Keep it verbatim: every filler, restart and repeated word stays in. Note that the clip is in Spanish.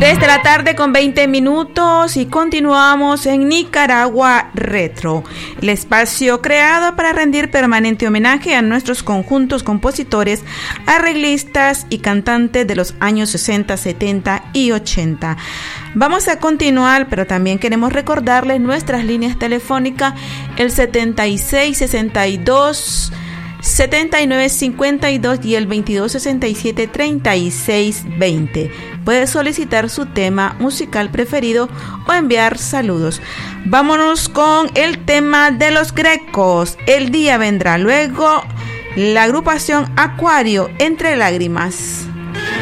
tres de la tarde con veinte minutos y continuamos en Nicaragua Retro, el espacio creado para rendir permanente homenaje a nuestros conjuntos compositores, arreglistas y cantantes de los años sesenta, setenta y ochenta. Vamos a continuar, pero también queremos recordarles nuestras líneas telefónicas, el setenta y seis sesenta y dos setenta y nueve cincuenta y dos y el veintidós sesenta y siete treinta y seis veinte. Puede solicitar su tema musical preferido o enviar saludos. Vámonos con el tema de Los Grecos, El Día Vendrá. Luego la agrupación Acuario, Entre Lágrimas.